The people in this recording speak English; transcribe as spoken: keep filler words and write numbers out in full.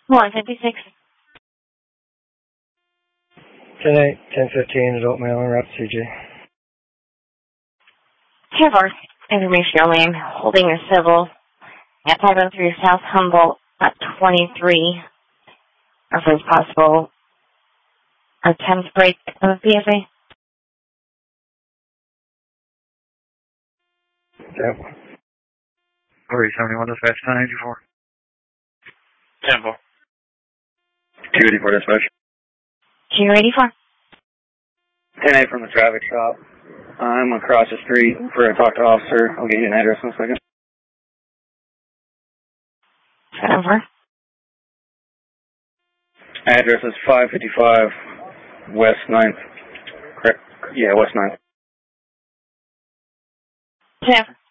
one fifty-six. ten eight, ten fifteen, adult male en route to C J. ten four, information only. Holding a civil at five oh three South Humboldt at twenty-three. Reference possible attempt break of B F A. Yep. three seventy-one dispatch, ten eighty-four. ten four. two eighty-four dispatch. two eighty-four. ten eight from the traffic stop. I'm across the street for a talk to officer. I'll get you an address in a second. seven four. Address is five fifty-five West ninth. Correct? Yeah, West ninth. ten.